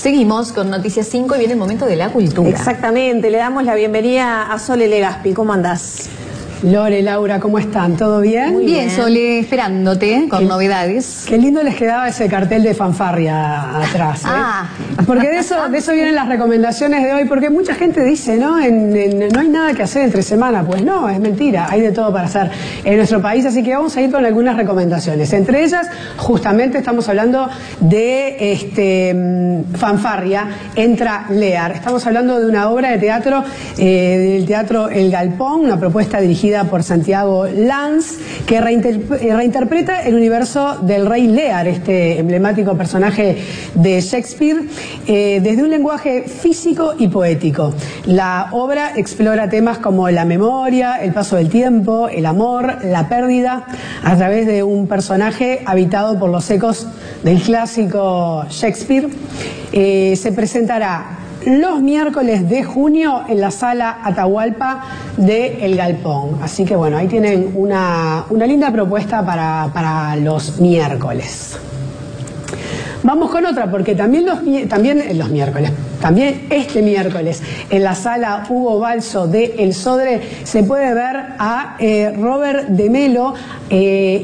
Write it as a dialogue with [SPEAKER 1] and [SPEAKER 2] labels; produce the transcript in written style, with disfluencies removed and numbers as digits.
[SPEAKER 1] Seguimos con Noticias 5 y viene el momento de la cultura.
[SPEAKER 2] Exactamente, le damos la bienvenida a Sole Legaspi. ¿Cómo andás?
[SPEAKER 3] Lore, Laura, ¿cómo están? ¿Todo bien?
[SPEAKER 1] Muy bien, Sole, esperándote con novedades.
[SPEAKER 3] Qué lindo les quedaba ese cartel de fanfarria atrás, ¿eh? Porque de eso vienen las recomendaciones de hoy, porque mucha gente dice, ¿no? No hay nada que hacer entre semana. Pues no, es mentira, hay de todo para hacer en nuestro país, así que vamos a ir con algunas recomendaciones. Entre ellas, justamente estamos hablando de fanfarria, entra Lear. Estamos hablando de una obra de teatro, del Teatro El Galpón, una propuesta dirigida por Santiago Lanz, que reinterpreta el universo del rey Lear, este emblemático personaje de Shakespeare, desde un lenguaje físico y poético. La obra explora temas como la memoria, el paso del tiempo, el amor, la pérdida, a través de un personaje habitado por los ecos del clásico Shakespeare. Se presentará los miércoles de junio en la Sala Atahualpa de El Galpón. Así que bueno, ahí tienen una linda propuesta para los miércoles. Vamos con otra, porque también este miércoles en la Sala Hugo Balso de El Sodre se puede ver a Robert de Melo